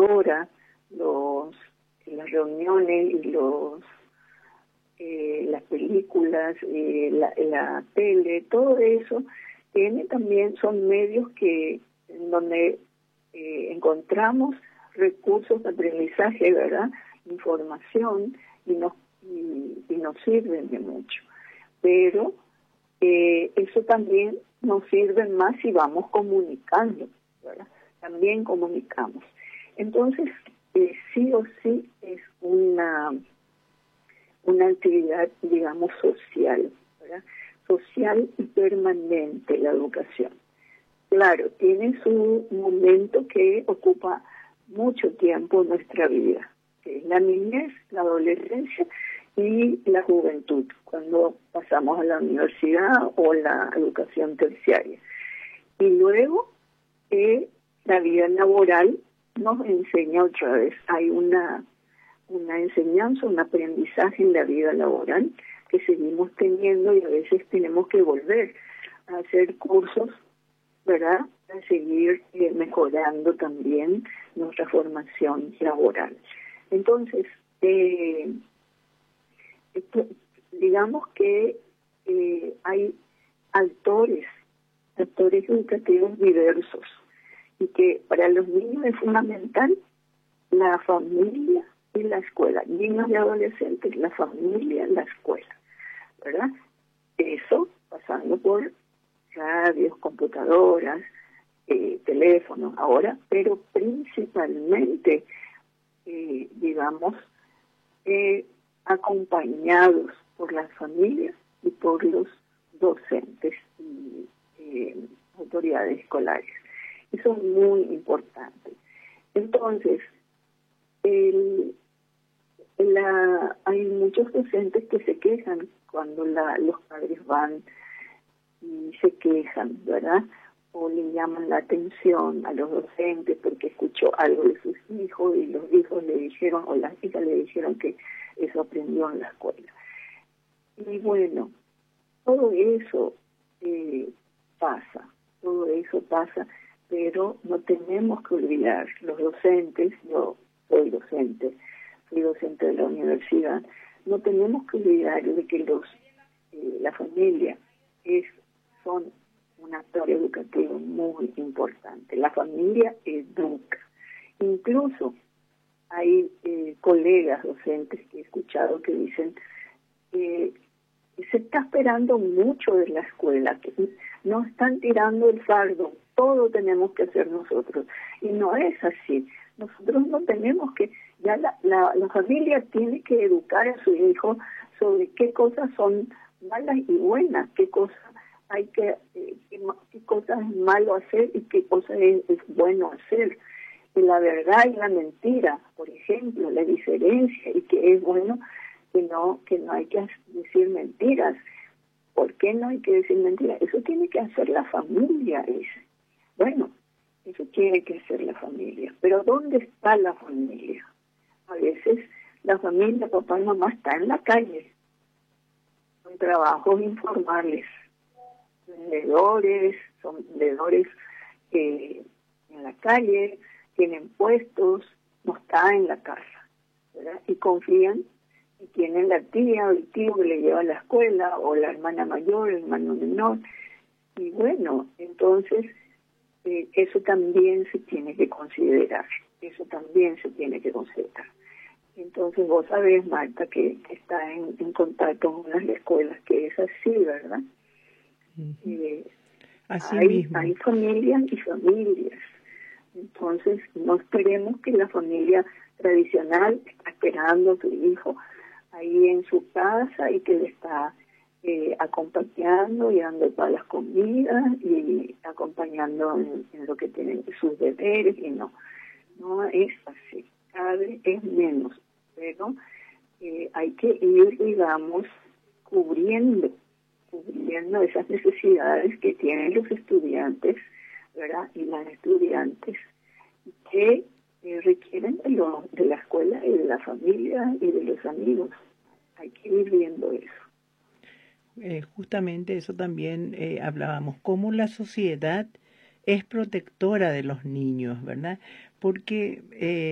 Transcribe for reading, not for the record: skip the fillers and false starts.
computadora, las reuniones y las películas, la tele, todo eso son medios en donde encontramos recursos de aprendizaje, ¿verdad? Información, y nos sirven de mucho. Pero eso también nos sirve más si vamos comunicando, ¿verdad? También comunicamos. Entonces, sí o sí es una actividad, digamos, social, ¿verdad? Social y permanente la educación. Claro, tiene su momento que ocupa mucho tiempo en nuestra vida, que es la niñez, la adolescencia y la juventud, cuando pasamos a la universidad o la educación terciaria. Y luego la vida laboral nos enseña otra vez. Hay una enseñanza, un aprendizaje en la vida laboral que seguimos teniendo, y a veces tenemos que volver a hacer cursos, ¿verdad?, para seguir mejorando también nuestra formación laboral. Entonces, digamos que hay actores educativos diversos, y que para los niños es fundamental la familia y la escuela. Niños y adolescentes, la familia, la escuela, ¿verdad? Eso pasando por radios, computadoras, teléfonos ahora, pero principalmente, digamos, acompañados por las familias y por los docentes y autoridades escolares. Eso es muy importante. Entonces, hay muchos docentes que se quejan cuando los padres van y se quejan, ¿verdad? O le llaman la atención a los docentes porque escuchó algo de sus hijos y los hijos le dijeron, o las hijas le dijeron que eso aprendió en la escuela. Y bueno, todo eso pasa, pero no tenemos que olvidar, los docentes, yo soy docente de la universidad, no tenemos que olvidar de que la familia son un actor educativo muy importante. La familia educa. Incluso hay colegas docentes que he escuchado que dicen que se está esperando mucho de la escuela, que nos están tirando el fardo, todo tenemos que hacer nosotros. Y no es así. Nosotros no tenemos que, ya la familia tiene que educar a su hijo sobre qué cosas son malas y buenas, qué cosas qué cosas es malo hacer y qué cosas es bueno hacer. Y la verdad y la mentira, por ejemplo, la diferencia, y que es bueno que no hay que decir mentiras. ¿Por qué no hay que decir mentiras? Eso tiene que hacer la familia, dice. Bueno, eso tiene que hacer la familia. Pero ¿dónde está la familia? A veces la familia, papá y mamá, está en la calle, con trabajos informales. Son vendedores en la calle, tienen puestos, no está en la casa, ¿verdad? Y confían y tienen la tía o el tío que le lleva a la escuela, o la hermana mayor, el hermano menor. Y bueno, entonces eso también se tiene que considerar, Entonces vos sabés, Marta, que está en contacto con las escuelas, que es así, ¿verdad? Así mismo. Hay familias y familias. Entonces, no esperemos que la familia tradicional está esperando a su hijo ahí en su casa y que le está acompañando y dando todas las comidas y acompañando en lo que tienen sus deberes, y no es así. Cada vez es menos, pero hay que ir, digamos, cubriendo esas necesidades que tienen los estudiantes, ¿verdad? Y las estudiantes que requieren de la escuela y de la familia y de los amigos. Hay que ir viendo eso. Justamente eso también hablábamos, cómo la sociedad es protectora de los niños, ¿verdad? Porque